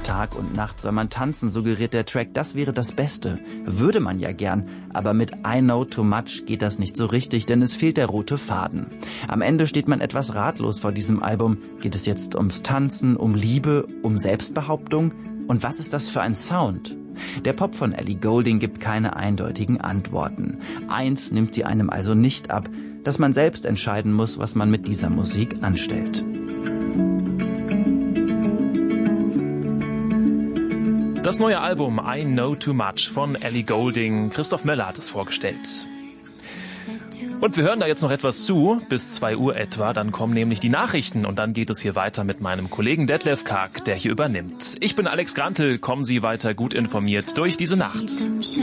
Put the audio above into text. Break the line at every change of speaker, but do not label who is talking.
Tag und Nacht soll man tanzen, suggeriert der Track, das wäre das Beste. Würde man ja gern, aber mit I Know Too Much geht das nicht so richtig, denn es fehlt der rote Faden. Am Ende steht man etwas ratlos vor diesem Album. Geht es jetzt ums Tanzen, um Liebe, um Selbstbehauptung? Und was ist das für ein Sound? Der Pop von Ellie Goulding gibt keine eindeutigen Antworten. Eins nimmt sie einem also nicht ab, dass man selbst entscheiden muss, was man mit dieser Musik anstellt.
Das neue Album I Know Too Much von Ellie Goulding. Christoph Möller hat es vorgestellt. Und wir hören da jetzt noch etwas zu, bis 2 Uhr etwa. Dann kommen nämlich die Nachrichten und dann geht es hier weiter mit meinem Kollegen Detlef Karg, der hier übernimmt. Ich bin Alex Grantel, kommen Sie weiter gut informiert durch diese Nacht.